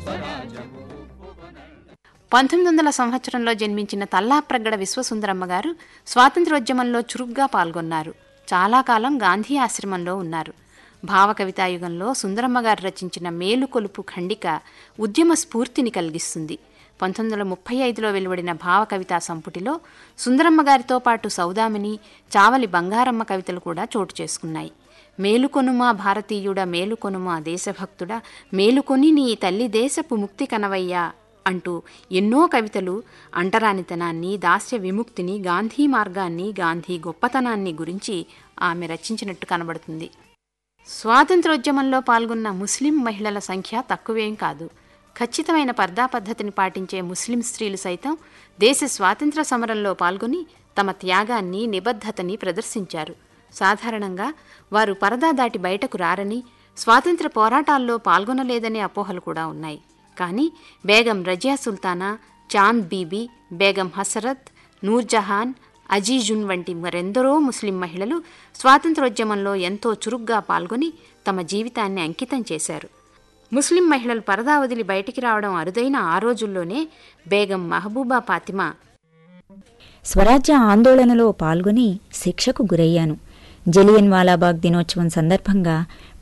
1900 సంవత్సరంలో జన్మించిన తల్లాప్రగడ విశ్వసుందరమ్మ గారు స్వాతంత్ర్యోద్యమంలో చురుగ్గా పాల్గొన్నారు. చాలా కాలం గాంధీ ఆశ్రమంలో ఉన్నారు. భావకవితాయుగంలో సుందరమ్మ గారు రచించిన మేలుకొలుపు ఖండిక ఉద్యమ స్ఫూర్తిని కలిగిస్తుంది. 1935లో వెలువడిన భావకవితా సంపుటిలో సుందరమ్మ గారితో పాటు సౌదామిని, చావలి బంగారమ్మ కవితలు కూడా చోటు చేసుకున్నాయి. మేలుకొనుమా భారతీయుడ, మేలుకొనుమా దేశభక్తుడ, మేలుకొని నీ తల్లి దేశపు ముక్తి కనవయ్యా అంటూ ఎన్నో కవితలు అంటరానితనాన్ని, దాస్య విముక్తిని, గాంధీ మార్గాన్ని, గాంధీ గొప్పతనాన్ని గురించి ఆమె రచించినట్టు కనబడుతుంది. స్వాతంత్రోద్యమంలో పాల్గొన్న ముస్లిం మహిళల సంఖ్య తక్కువేం కాదు. ఖచ్చితమైన పర్దా పద్ధతిని పాటించే ముస్లిం స్త్రీలు సైతం దేశ స్వాతంత్ర సమరంలో పాల్గొని తమ త్యాగాన్ని, నిబద్ధతని ప్రదర్శించారు. సాధారణంగా వారు పరదా దాటి బయటకు రారని, స్వాతంత్ర పోరాటాల్లో పాల్గొనలేదనే అపోహలు కూడా ఉన్నాయి. కానీ బేగం రజియా సుల్తానా, చాంద్ బీబీ, బేగం హసరత్, నూర్జహాన్, అజీజున్ వంటి మరెందరో ముస్లిం మహిళలు స్వాతంత్రోద్యమంలో ఎంతో చురుగ్గా పాల్గొని తమ జీవితాన్ని అంకితం చేశారు. ముస్లిం మహిళలు పరదా వదిలి బయటికి రావడం అరుదైన ఆ రోజుల్లోనే బేగం మహబూబా ఫాతిమా, స్వరాజ్య ఆందోళనలో పాల్గొని శిక్షకు గురయ్యాను. జలియన్ వాలాబాగ్ దినోత్సవం సందర్భంగా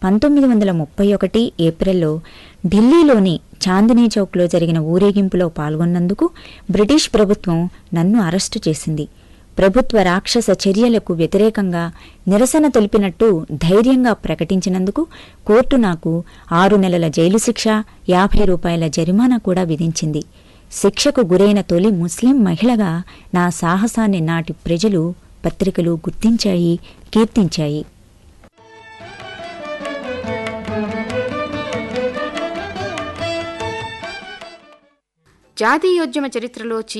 1931 ఏప్రిల్లో ఢిల్లీలోని చాందినీ చౌక్లో జరిగిన ఊరేగింపులో పాల్గొన్నందుకు బ్రిటిష్ ప్రభుత్వం నన్ను అరెస్టు చేసింది. ప్రభుత్వ రాక్షస చర్యలకు వ్యతిరేకంగా నిరసన తెలిపినట్టు ధైర్యంగా ప్రకటించినందుకు కోర్టు నాకు 6 నెలల జైలు శిక్ష, 50 రూపాయల జరిమానా కూడా విధించింది. శిక్షకు గురైన తొలి ముస్లిం మహిళగా నా సాహసాన్ని నాటి ప్రజలు, పత్రికలు గుర్తించాయి, కీర్తించాయి. జాతీయోద్యమ చరిత్రలో